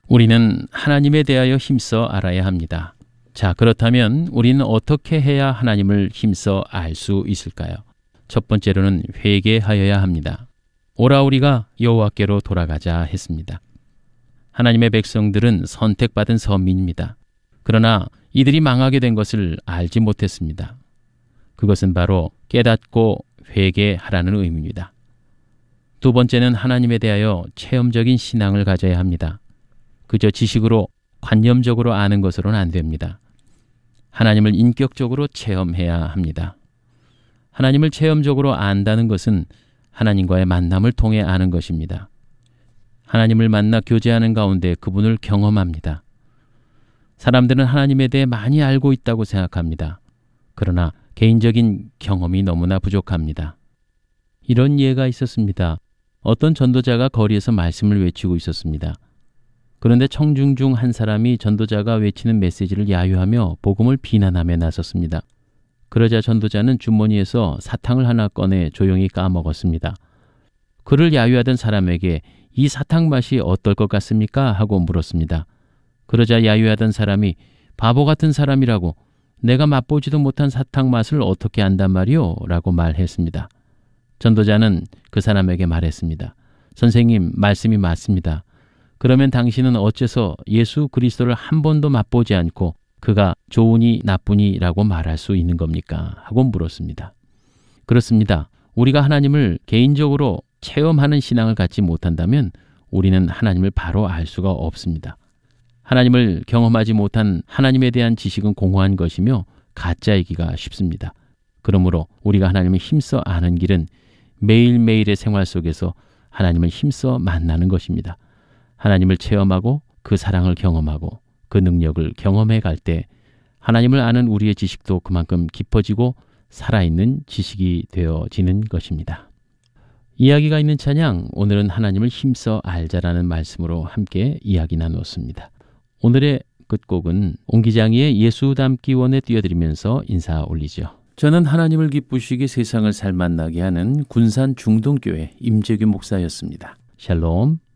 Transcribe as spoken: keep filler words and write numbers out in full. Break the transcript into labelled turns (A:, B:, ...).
A: 우리는 하나님에 대하여 힘써 알아야 합니다. 자, 그렇다면 우리는 어떻게 해야 하나님을 힘써 알 수 있을까요? 첫 번째로는 회개하여야 합니다. 오라 우리가 여호와께로 돌아가자 했습니다. 하나님의 백성들은 선택받은 선민입니다. 그러나 이들이 망하게 된 것을 알지 못했습니다. 그것은 바로 깨닫고 회개하라는 의미입니다. 두 번째는 하나님에 대하여 체험적인 신앙을 가져야 합니다. 그저 지식으로 관념적으로 아는 것으로는 안 됩니다. 하나님을 인격적으로 체험해야 합니다. 하나님을 체험적으로 안다는 것은 하나님과의 만남을 통해 아는 것입니다. 하나님을 만나 교제하는 가운데 그분을 경험합니다. 사람들은 하나님에 대해 많이 알고 있다고 생각합니다. 그러나 개인적인 경험이 너무나 부족합니다. 이런 예가 있었습니다. 어떤 전도자가 거리에서 말씀을 외치고 있었습니다. 그런데 청중 중 한 사람이 전도자가 외치는 메시지를 야유하며 복음을 비난하며 나섰습니다. 그러자 전도자는 주머니에서 사탕을 하나 꺼내 조용히 까먹었습니다. 그를 야유하던 사람에게 이 사탕 맛이 어떨 것 같습니까? 하고 물었습니다. 그러자 야유하던 사람이 바보 같은 사람이라고, 내가 맛보지도 못한 사탕 맛을 어떻게 안단 말이오? 라고 말했습니다. 전도자는 그 사람에게 말했습니다. 선생님, 말씀이 맞습니다. 그러면 당신은 어째서 예수 그리스도를 한 번도 맛보지 않고 그가 좋으니 나쁘니 라고 말할 수 있는 겁니까? 하고 물었습니다. 그렇습니다. 우리가 하나님을 개인적으로 체험하는 신앙을 갖지 못한다면 우리는 하나님을 바로 알 수가 없습니다. 하나님을 경험하지 못한 하나님에 대한 지식은 공허한 것이며 가짜이기가 쉽습니다. 그러므로 우리가 하나님을 힘써 아는 길은 매일매일의 생활 속에서 하나님을 힘써 만나는 것입니다. 하나님을 체험하고 그 사랑을 경험하고 그 능력을 경험해 갈 때 하나님을 아는 우리의 지식도 그만큼 깊어지고 살아있는 지식이 되어지는 것입니다. 이야기가 있는 찬양, 오늘은 하나님을 힘써 알자라는 말씀으로 함께 이야기 나누었습니다. 오늘의 끝곡은 옹기장이의 예수 닮기 원에 띄워드리면서 인사 올리죠. 저는 하나님을 기쁘시게 세상을 살맛나게 하는 군산 중동교회 임재규 목사였습니다. 샬롬.